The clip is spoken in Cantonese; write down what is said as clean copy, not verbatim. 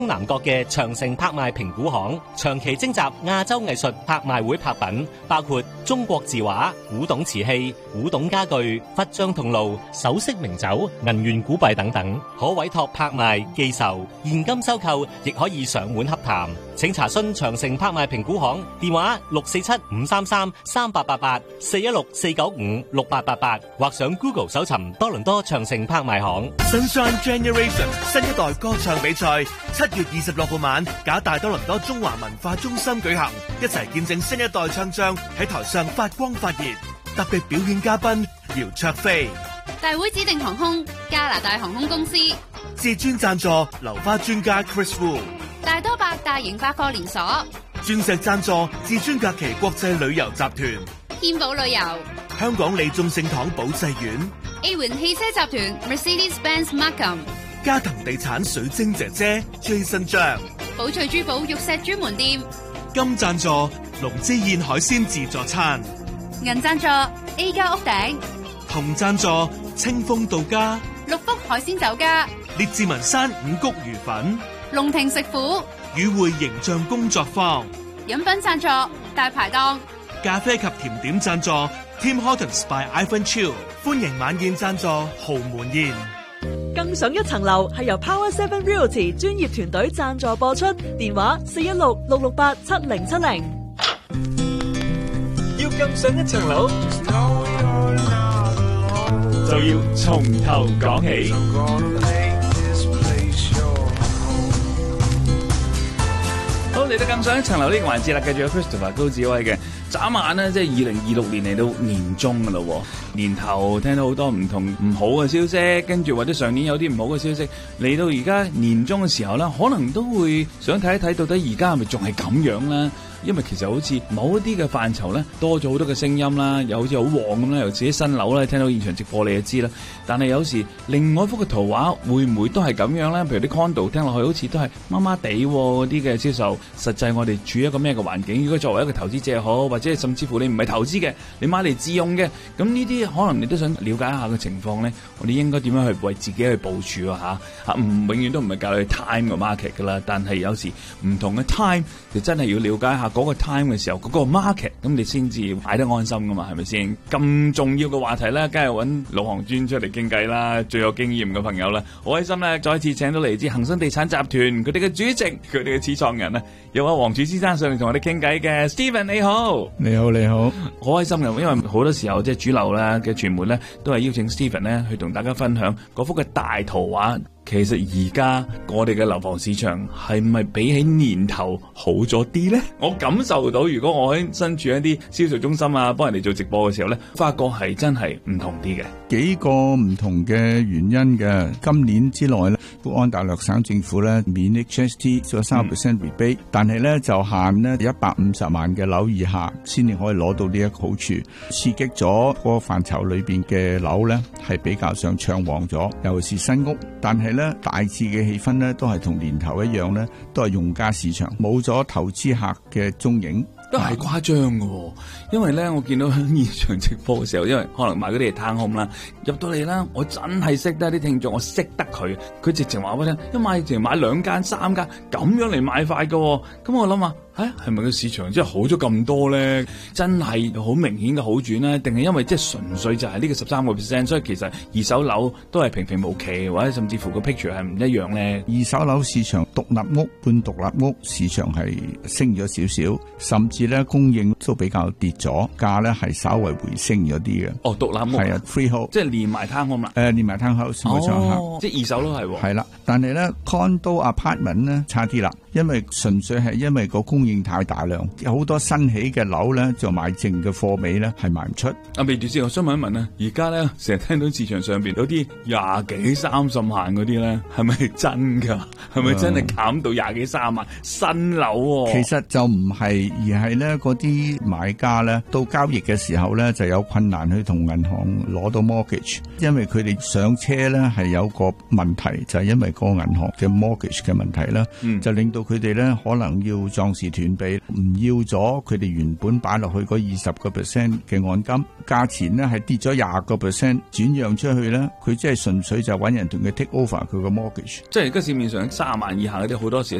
東南角嘅長城拍賣評估行長期徵集亞洲藝術拍賣會拍品，包括中國字畫、古董瓷器、古董家具、佛像銅爐、首飾名酒、銀元古幣等等，可委託拍賣、寄售、現金收購，亦可以上門洽談。請查詢長城拍賣評估行電話647-533-3888 或上 Google 搜尋多倫多長城拍賣行。 Sunshine Generation 新一代歌唱比賽7月26號晚，假大多倫多中華文化中心舉行，一齊見證新一代唱將喺台上發光發熱。特別表演嘉賓姚焯菲， 大會指定航空加拿大航空公司， 至尊贊助流花專家 Chris Wu， 大多百大型百貨連鎖， 鑽石贊助至尊假期國際旅遊集團， 天寶旅遊， 香港李眾聖堂保濟院， A 環汽車集團 Mercedes-Benz Markham， 嘉騰地產水晶姐姐 Jason 張， 寶翠珠寶玉石專門店， 金贊助龍之燕海鮮自助餐， 銀贊助 A 家屋頂， 銅贊助清風到家， 六福海鮮酒家， 列治文山五穀魚粉， 龍庭食府， 與會形象工作坊， 飲品贊助大排檔， 咖啡及甜點贊助 Tim Hortons by Ivan Chiu， 歡迎晚宴贊助豪門宴。 更上一層樓係由 Power 7 Realty 專業團隊贊助播出，電話416-668-7070。 要更上一層樓，就要從頭講起。好，嚟到更上一層樓呢個環節啦，繼續有 Christopher 高志威嘅。眨眼呢，即係2026年嚟到年中噶啦，年頭聽到好多唔同唔好嘅消息，跟住或者上年有啲唔好嘅消息，嚟到而家年中嘅時候呢，可能都會想睇一睇到底而家係咪仲係咁樣啦。因為其實好似某一啲嘅範疇咧，多咗好多嘅聲音啦，又好似好旺咁啦，由自己新樓咧，聽到現場直播你就知啦。但係有時另外一幅嘅圖畫會唔會都係咁樣咧？譬如啲 condo 聽落去好似都係麻麻地嗰啲嘅銷售，實際我哋處於一個咩嘅環境？如果作為一個投資者好，或者甚至乎你唔係投資嘅，你買嚟自用嘅，咁呢啲可能你都想了解一下嘅情況咧，我哋應該點樣去為自己去部署啊？嚇永遠都唔係教你 time 個 market 噶啦，但係有時唔同嘅 time 就真係要了解一下。嗰個 time 嘅時候，嗰個 market， 咁你先至買得安心噶嘛，係咪先？咁重要嘅話題咧，梗係揾老行專出嚟傾偈啦，最有經驗嘅朋友啦，好開心咧，再次請到嚟自恒生地產集團佢哋嘅主席，佢哋嘅始創人咧，有阿黃柱先生上嚟同我哋傾偈嘅 Steven， 你好， 你好，你好， 好開心嘅，因為好多時候即係主流啦嘅傳媒咧，都係邀請 Steven 咧去同大家分享嗰幅嘅大圖畫。其實而家我哋嘅樓房市場係咪比起年頭好咗啲呢？我感受到，如果我喺身處一啲銷售中心啊，幫人哋做直播嘅時候呢，發覺係真係唔同啲嘅。 幾個唔同嘅原因嘅。今年之內呢，安大略省政府呢免 HST 咗3% rebate，但係呢就限呢150萬嘅樓以下先至可以攞到呢一個好處，刺激咗個範疇裏邊嘅樓呢係比較上暢旺咗，尤其是新屋。但係呢大致嘅氣氛呢都係同年頭一樣呢，都係用家市場，冇咗投資客嘅蹤影。 都係誇張嘅，因為咧我見到喺現場直播嘅時候，因為可能買嗰啲係攤空啦，入到嚟啦，我真係識得啲聽眾，我識得佢直情話俾我聽，一買直情買2間3間咁樣嚟買塊嘅，咁我諗下，係咪個市場真係好咗咁多咧？真係好明顯嘅好轉咧？定係因為即係純粹就係呢個13%，所以其實二手樓都係平平無奇，或者甚至乎個 picture 係唔一樣咧？ 二手樓市場獨立屋、半獨立屋市場係升咗少少，甚至咧供應都比較跌咗，價咧係稍微回升咗啲嘅。 哦，獨立屋係啊 freehold 即係連埋攤空啦。 連埋攤 house 冇錯， 即係二手都係。 係啦，但係咧 condo apartment 咧差啲啦，因為純粹係因為個供應太大量，有好多新起嘅樓咧就賣剩嘅貨尾咧係賣唔出。 阿未住先，我想問一問啊，而家咧成日聽到市場上邊有啲20幾30萬嗰啲咧，係咪真噶？係咪真係減到20幾30萬新樓？ 其實就唔係，而係咧嗰啲買家咧到交易嘅時候咧就有困難去同銀行攞到 mortgage， 因為佢哋上車咧係有個問題，就係因為個銀行嘅 mortgage 嘅問題啦，就令到到佢哋咧可能要壯士斷臂，唔要咗佢哋原本擺落去嗰20% 嘅按金，價錢咧係跌咗20% 轉讓出去咧，佢即係純粹就揾人同佢 take over 佢個 mortgage。 即係而家市面上30萬以下嗰啲好多時